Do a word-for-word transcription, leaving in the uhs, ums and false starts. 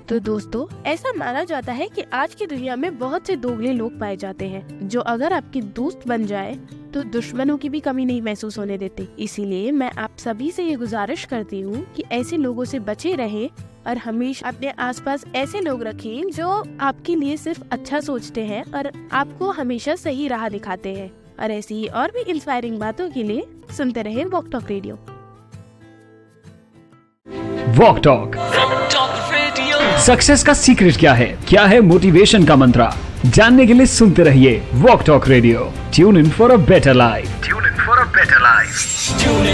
तो दोस्तों, ऐसा माना जाता है कि आज की दुनिया में बहुत से दोगले लोग पाए जाते हैं जो अगर आपके दोस्त बन जाए तो दुश्मनों की भी कमी नहीं महसूस होने देते। इसीलिए मैं आप सभी से ये गुजारिश करती हूँ कि ऐसे लोगों से बचे रहें और हमेशा अपने आसपास ऐसे लोग रखें जो आपके लिए सिर्फ अच्छा सोचते हैं और आपको हमेशा सही राह दिखाते हैं। और ऐसी ही और भी इंस्पायरिंग बातों के लिए सुनते रहे walk talk radio. Walk talk success का सीक्रेट क्या है, क्या है मोटिवेशन का मंत्र, जानने के लिए सुनते रहिए walk talk radio. Tune in for a better life. Tune in for a better life.